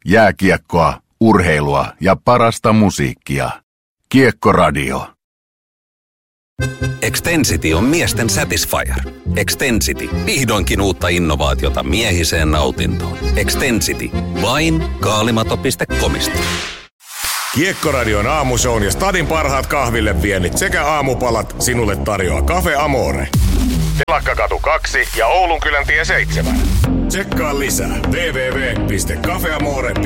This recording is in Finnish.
Jääkiekkoa, urheilua ja parasta musiikkia. Kiekkoradio. Extensity on miesten Satisfyer. Extensity. Vihdoinkin uutta innovaatiota miehiseen nautintoon. Extensity. Vain kaalimato.comista. Kiekkoradion aamushown ja stadin parhaat kahville viennit sekä aamupalat sinulle tarjoaa Cafe Amore. Telakkakatu 2 ja Oulun kyläntie 7. Tsekkaa lisää www.cafeamore.fi.